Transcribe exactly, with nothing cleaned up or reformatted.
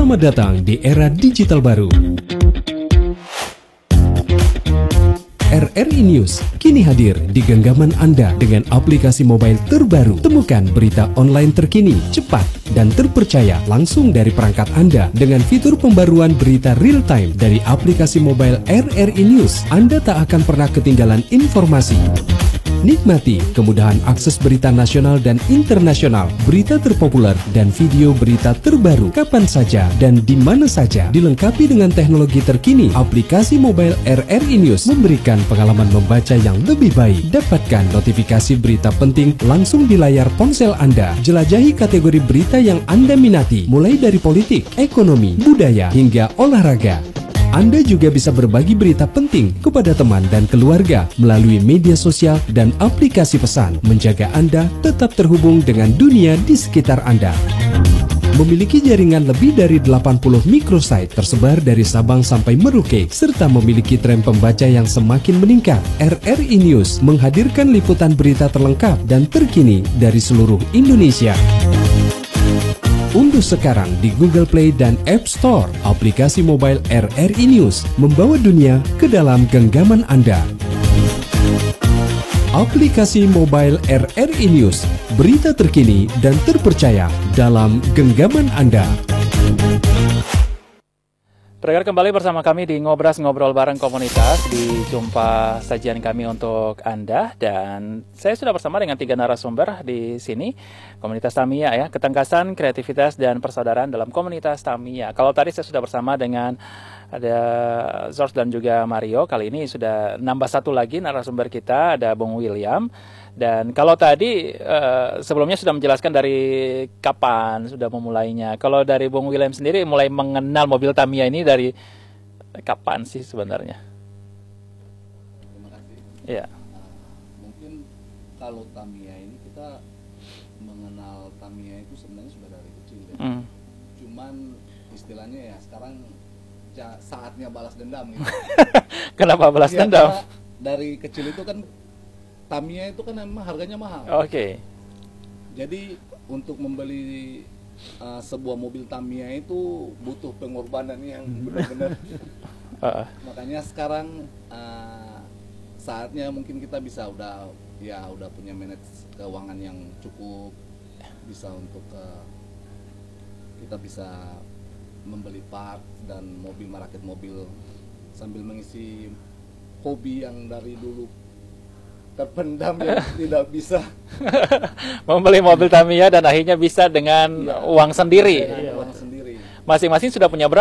Selamat datang di era digital baru. R R I News kini hadir di genggaman Anda dengan aplikasi mobile terbaru. Temukan berita online terkini, cepat, dan terpercaya langsung dari perangkat Anda dengan fitur pembaruan berita real time dari aplikasi mobile R R I News. Anda tak akan pernah ketinggalan informasi. Nikmati kemudahan akses berita nasional dan internasional, berita terpopuler, dan video berita terbaru kapan saja dan di mana saja. Dilengkapi dengan teknologi terkini, aplikasi mobile R R I News memberikan pengalaman membaca yang lebih baik. Dapatkan notifikasi berita penting langsung di layar ponsel Anda. Jelajahi kategori berita yang Anda minati, mulai dari politik, ekonomi, budaya, hingga olahraga. Anda juga bisa berbagi berita penting kepada teman dan keluarga melalui media sosial dan aplikasi pesan, menjaga Anda tetap terhubung dengan dunia di sekitar Anda. Memiliki jaringan lebih dari delapan puluh microsite tersebar dari Sabang sampai Merauke, serta memiliki tren pembaca yang semakin meningkat. R R I News menghadirkan liputan berita terlengkap dan terkini dari seluruh Indonesia. Unduh sekarang di Google Play dan App Store aplikasi mobile R R I News, membawa dunia ke dalam genggaman Anda. Aplikasi mobile R R I News, berita terkini dan terpercaya dalam genggaman Anda. Bergerak kembali bersama kami di Ngobras Ngobrol Bareng Komunitas di jumpa sajian kami untuk Anda, dan saya sudah bersama dengan tiga narasumber di sini. Komunitas Tamiya ya, ketangkasan, kreativitas, dan persaudaraan dalam komunitas Tamiya. Kalau tadi saya sudah bersama dengan ada George dan juga Mario, kali ini sudah nambah satu lagi narasumber kita, ada Bung William. Dan kalau tadi uh, sebelumnya sudah menjelaskan dari kapan sudah memulainya. Kalau dari Bung William sendiri mulai mengenal mobil Tamiya ini dari kapan sih sebenarnya? Terima kasih. Iya. Nah, mungkin kalau Tamiya ini kita mengenal Tamiya itu sebenarnya sudah dari kecil ya. Mm. Cuman istilahnya ya sekarang ja, saatnya balas dendam gitu. Kenapa balas ya, dendam? Dari kecil itu kan Tamiya itu kan memang harganya mahal. Oke. Okay. Jadi untuk membeli uh, sebuah mobil Tamiya itu butuh pengorbanan yang benar-benar. uh. Makanya sekarang uh, saatnya mungkin kita bisa udah ya udah punya manage keuangan yang cukup, bisa untuk uh, kita bisa membeli part dan mobil, merakit mobil sambil mengisi hobi yang dari dulu terpendam yang tidak bisa membeli mobil Tamiya dan akhirnya bisa dengan ya, uang sendiri. Dengan uang sendiri. Masing-masing sudah punya berapa?